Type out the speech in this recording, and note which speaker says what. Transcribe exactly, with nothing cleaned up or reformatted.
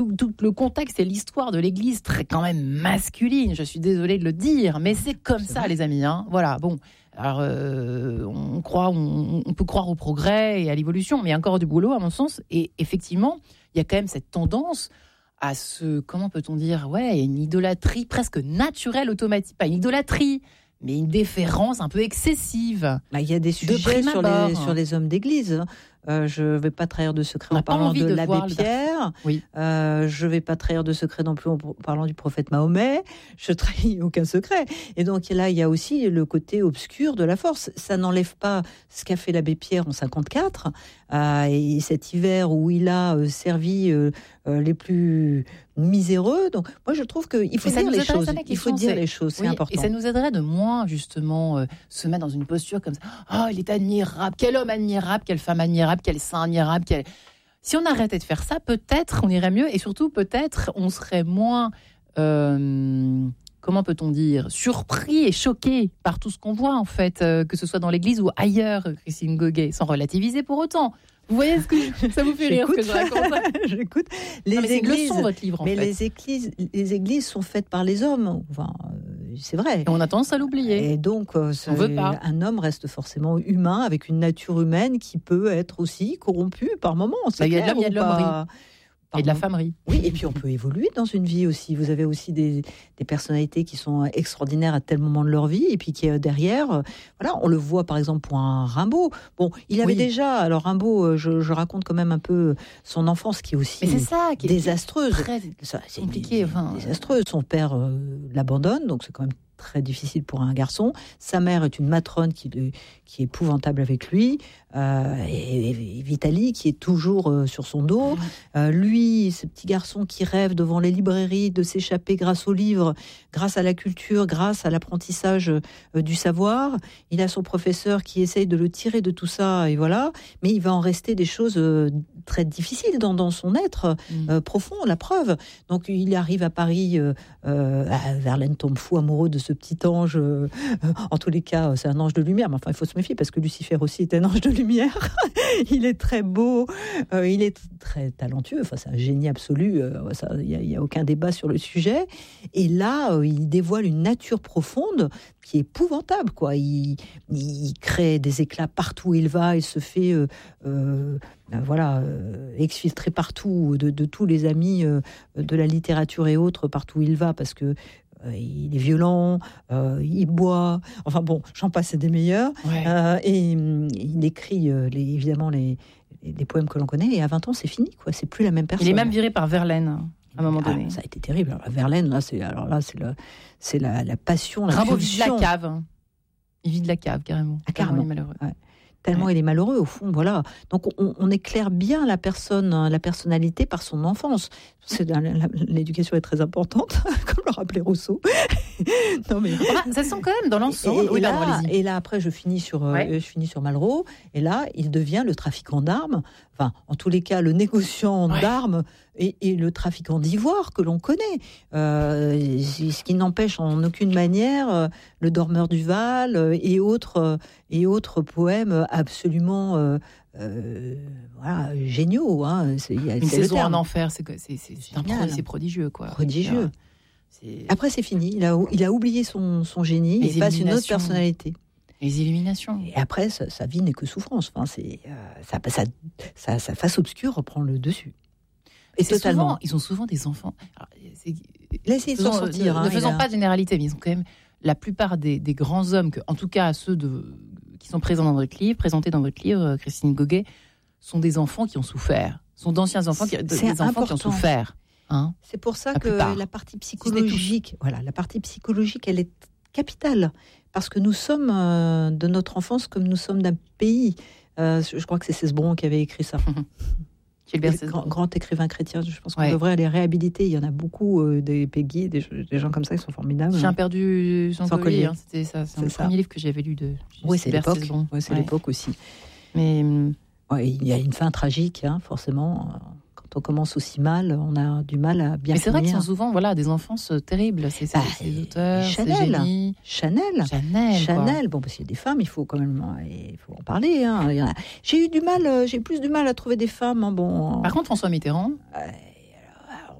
Speaker 1: tout, tout le contexte et l'histoire de l'Église très quand même masculine. Je suis désolée de le dire, mais c'est comme c'est ça, vrai. Les amis. Hein. Voilà, bon. Alors, euh, on croit, on, on peut croire au progrès et à l'évolution, mais il y a encore du boulot, à mon sens. Et effectivement, il y a quand même cette tendance à ce, comment peut-on dire, ouais, une idolâtrie presque naturelle, automatique. Pas une idolâtrie, mais une déférence un peu excessive.
Speaker 2: Bah, il y a des sujets sur les, sur les hommes d'église. Euh, je ne vais pas trahir de secret en parlant de, de l'abbé Pierre.
Speaker 1: Oui.
Speaker 2: Euh, je ne vais pas trahir de secret non plus en parlant du prophète Mahomet. Je ne trahis aucun secret. Et donc là, il y a aussi le côté obscur de la force. Ça n'enlève pas ce qu'a fait l'abbé Pierre en cinquante-quatre. Euh, et cet hiver où il a euh, servi euh, euh, les plus miséreux. Donc moi, je trouve qu'il faut dire les choses. Il faut dire les choses, c'est oui, important.
Speaker 1: Et ça nous aiderait de moins, justement, euh, se mettre dans une posture comme ça. Oh, il est admirable. Quel homme admirable, quelle femme admirable. Quel saint admirable, quel... Si on arrêtait de faire ça, peut-être on irait mieux et surtout peut-être on serait moins, euh, comment peut-on dire, surpris et choqué par tout ce qu'on voit en fait, euh, que ce soit dans l'église ou ailleurs, Christine Goguet, sans relativiser pour autant. Vous voyez ce que je... ça vous fait rire ce que je raconte.
Speaker 2: J'écoute. Les
Speaker 1: non, mais
Speaker 2: églises,
Speaker 1: c'est leçon, votre livre, en
Speaker 2: mais
Speaker 1: fait.
Speaker 2: les églises, les églises sont faites par les hommes. Enfin, c'est vrai.
Speaker 1: Et on a tendance à l'oublier.
Speaker 2: Et donc, euh,
Speaker 1: on veut pas.
Speaker 2: Un homme reste forcément humain, avec une nature humaine qui peut être aussi corrompue par moments.
Speaker 1: Bah, il y a de l'homme, il y a de l'hommerie. Et de la femmerie.
Speaker 2: Oui, et puis on peut évoluer dans une vie aussi. Vous avez aussi des, des personnalités qui sont extraordinaires à tel moment de leur vie, et puis qui derrière, euh, voilà, on le voit par exemple pour un Rimbaud. Bon, il avait oui. déjà, alors Rimbaud, je, je raconte quand même un peu son enfance qui est aussi
Speaker 1: Mais c'est ça, qui est
Speaker 2: désastreuse.
Speaker 1: Très
Speaker 2: ça, c'est
Speaker 1: compliqué. Enfin...
Speaker 2: Désastreuse. Son père euh, l'abandonne, donc c'est quand même très difficile pour un garçon. Sa mère est une matrone qui, qui est épouvantable avec lui. Euh, et, et Vitali qui est toujours euh, sur son dos. Euh, lui, ce petit garçon qui rêve devant les librairies de s'échapper grâce aux livres, grâce à la culture, grâce à l'apprentissage euh, du savoir. Il a son professeur qui essaye de le tirer de tout ça, et voilà. Mais il va en rester des choses euh, très difficiles dans, dans son être euh, mmh. profond, la preuve. Donc il arrive à Paris, euh, euh, Verlaine tombe fou amoureux de ce petit ange. Euh, en tous les cas, c'est un ange de lumière, mais enfin il faut se méfier parce que Lucifer aussi est un ange de lumière. Il est très beau, euh, il est très talentueux, enfin, c'est un génie absolu, il n'y a, a aucun débat sur le sujet. Et là, euh, il dévoile une nature profonde qui est épouvantable, quoi. Il, il crée des éclats partout où il va, il se fait euh, euh, ben voilà, euh, exfiltrer partout de, de tous les amis euh, de la littérature et autres, partout où il va, parce que Euh, il est violent, euh, il boit, enfin bon, j'en passe, c'est des meilleurs.
Speaker 1: Ouais.
Speaker 2: Euh, et euh, il écrit euh, les, évidemment les, les poèmes que l'on connaît, et à vingt ans, c'est fini, quoi. C'est plus la même personne.
Speaker 1: Il est même viré par Verlaine à un moment donné.
Speaker 2: Ah, ça a été terrible. Alors, Verlaine, là, c'est, alors là, c'est, le, c'est la, la passion, la
Speaker 1: Rimbaud vit de la cave. Il vit de la cave, carrément.
Speaker 2: Ah, carrément.
Speaker 1: Il est malheureux.
Speaker 2: Ouais. Tellement ouais. il est malheureux, au fond, voilà. Donc on, on éclaire bien la personne, la personnalité par son enfance. C'est, la, la, l'éducation est très importante, comme le rappelait Rousseau.
Speaker 1: Non mais enfin, ça sent quand même dans l'ensemble.
Speaker 2: Et, et, oui, et, là, pardon, et là, après, je finis sur, ouais. euh, je finis sur Malraux. Et là, il devient le trafiquant d'armes. Enfin, en tous les cas, le négociant ouais. d'armes et, et le trafiquant d'ivoire que l'on connaît. Euh, ce qui n'empêche en aucune manière euh, le Dormeur du Val euh, et autres euh, et autres poèmes absolument euh, euh, voilà, géniaux. Hein. C'est, y a,
Speaker 1: Une
Speaker 2: c'est
Speaker 1: saison en enfer, c'est, c'est, c'est, c'est, un pro, c'est prodigieux, quoi.
Speaker 2: Prodigieux. C'est... Après, c'est fini. Il a, il a oublié son, son génie.
Speaker 1: Les
Speaker 2: il passe une autre personnalité.
Speaker 1: Les illuminations.
Speaker 2: Et après, sa, sa vie n'est que souffrance. Enfin, c'est, euh, ça, ça, ça, sa face obscure reprend le dessus.
Speaker 1: Et c'est totalement. Souvent, ils ont souvent des enfants. Alors, c'est...
Speaker 2: Laissez-les s'en sortir.
Speaker 1: Ne,
Speaker 2: hein,
Speaker 1: ne faisons
Speaker 2: a...
Speaker 1: pas de généralité, mais ils ont quand même la plupart des, des grands hommes, que, en tout cas ceux de, qui sont présents dans votre livre, présentés dans votre livre, Christine Goguet, sont des enfants qui ont souffert. Sont d'anciens enfants qui, des enfants important. qui ont souffert. Hein,
Speaker 2: c'est pour ça la que plupart. la partie psychologique, voilà, la partie psychologique, elle est capitale, parce que nous sommes euh, de notre enfance comme nous sommes d'un pays. Euh, je crois que c'est Cesbron qui avait écrit ça. Grand, grand écrivain chrétien, je pense qu'on ouais. devrait les réhabiliter. Il y en a beaucoup, euh, des Peggy, des, des gens comme ça qui sont formidables.
Speaker 1: J'ai perdu son collier, hein, c'était ça. C'est, c'est le ça. premier livre que j'avais lu de.
Speaker 2: Oui, c'est l'époque. Ouais, c'est ouais. l'époque aussi.
Speaker 1: Mais
Speaker 2: ouais, il y a une fin tragique, hein, forcément. Quand on commence aussi mal, on a du mal à bien.
Speaker 1: Mais c'est
Speaker 2: finir.
Speaker 1: vrai qu'ils sont souvent, voilà, des enfances terribles. C'est bah, ces auteurs,
Speaker 2: Chanel,
Speaker 1: ces génies.
Speaker 2: Chanel,
Speaker 1: Chanel,
Speaker 2: Chanel. Bon, parce qu'il y a des femmes, il faut quand même, il faut en parler. Hein. J'ai eu du mal, j'ai plus du mal à trouver des femmes. Hein, bon.
Speaker 1: Par contre, François Mitterrand.
Speaker 2: Euh,